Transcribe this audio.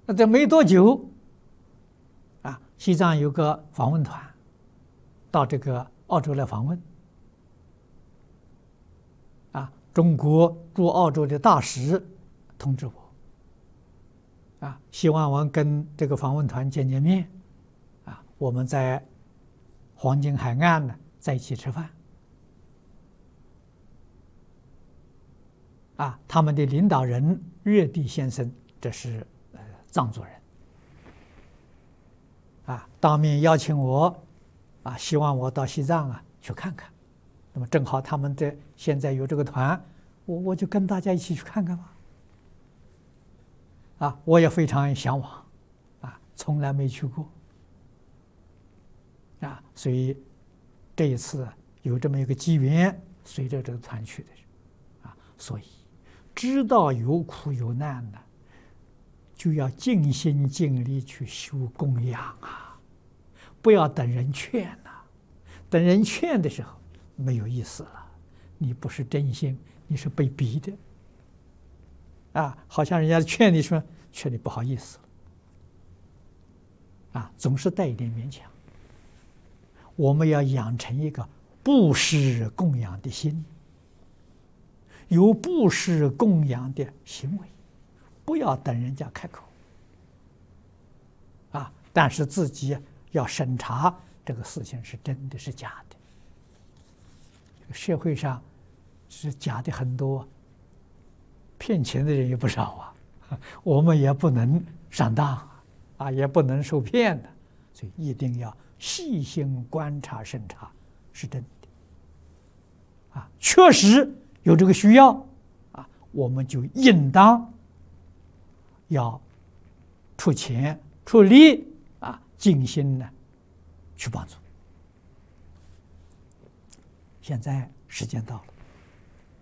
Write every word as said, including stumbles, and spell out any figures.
那这没多久，啊，西藏有个访问团到这个澳洲来访问，啊，中国驻澳洲的大使通知我，啊，希望我跟这个访问团见见面，啊，我们在黄金海岸呢在一起吃饭。啊，他们的领导人热地先生，这是呃藏族人，啊，当面邀请我，啊，希望我到西藏啊去看看。那么正好他们这现在有这个团，我我就跟大家一起去看看吧。啊，我也非常向往，啊，从来没去过，啊，所以这一次有这么一个机缘，随着这个团去的，啊，所以。知道有苦有难的，就要尽心尽力去修供养啊！不要等人劝呐、啊，等人劝的时候没有意思了，你不是真心，你是被逼的啊！好像人家劝你说，劝你不好意思了啊，总是带一点勉强。我们要养成一个布施供养的心。有布施供养的行为，不要等人家开口啊！但是自己要审查这个事情是真的是假的。社会上是假的很多，骗钱的人也不少啊，我们也不能上当啊，也不能受骗的，所以一定要细心观察审查，是真的啊，确实。有这个需要啊，我们就应当要出钱出力啊，尽心呢去帮助。现在时间到了。